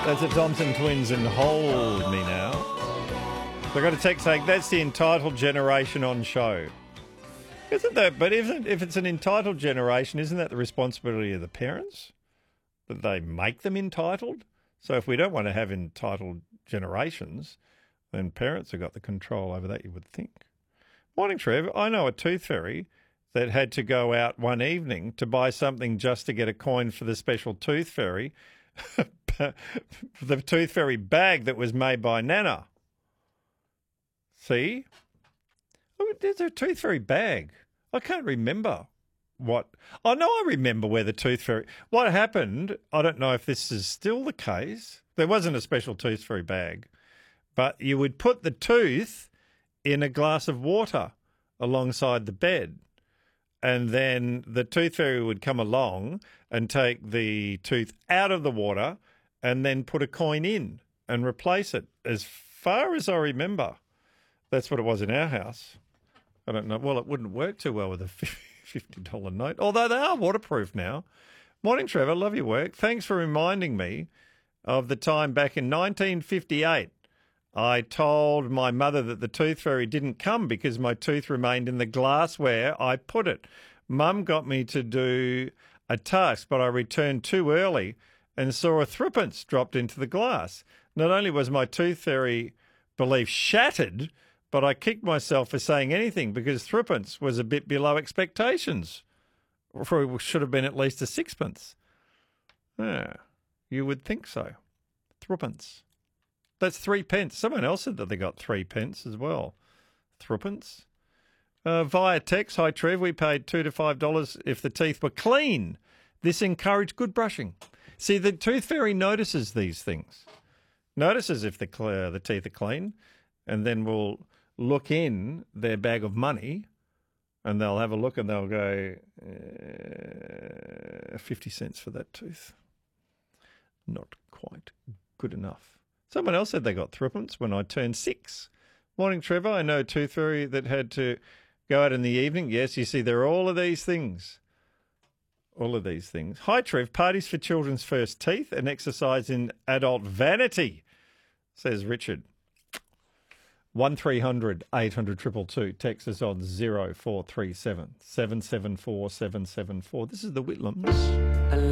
That's the Thompson Twins and Hold Me Now. So I got a text saying that's the entitled generation on show. Isn't that? But if it's an entitled generation, isn't that the responsibility of the parents? That they make them entitled? So if we don't want to have entitled generations, then parents have got the control over that, you would think. Morning, Trev. I know a tooth fairy that had to go out one evening to buy something just to get a coin for the special tooth fairy. The tooth fairy bag that was made by Nana. See? Oh, there's a tooth fairy bag. I can't remember what. Oh, no, I remember where the tooth fairy. What happened, I don't know if this is still the case. There wasn't a special tooth fairy bag, but you would put the tooth in a glass of water alongside the bed. And then the tooth fairy would come along and take the tooth out of the water and then put a coin in and replace it. As far as I remember, that's what it was in our house. I don't know. Well, it wouldn't work too well with a $50 note, although they are waterproof now. Morning, Trevor. Love your work. Thanks for reminding me of the time back in 1958. I told my mother that the tooth fairy didn't come because my tooth remained in the glassware I put it. Mum got me to do a task, but I returned too early and saw a threepence dropped into the glass. Not only was my tooth fairy belief shattered, but I kicked myself for saying anything because threepence was a bit below expectations. Or it should have been at least a sixpence. Yeah, you would think so. Threepence. That's 3 pence. Someone else said that they got 3 pence as well. Threepence. Via text, hi Trev, we paid $2 to $5 if the teeth were clean. This encouraged good brushing. See, the tooth fairy notices these things. Notices if the teeth are clean, and then will look in their bag of money, and they'll have a look and they'll go, 50 cents for that tooth. Not quite good enough. Someone else said they got threepence when I turned 6. Morning, Trevor. I know a tooth fairy that had to go out in the evening. Yes, you see, there are all of these things. All of these things. Hi, Trev. Parties for children's first teeth and exercise in adult vanity, says Richard. 1300 800 222. Text us on 0437 774 774. This is the Whitlams.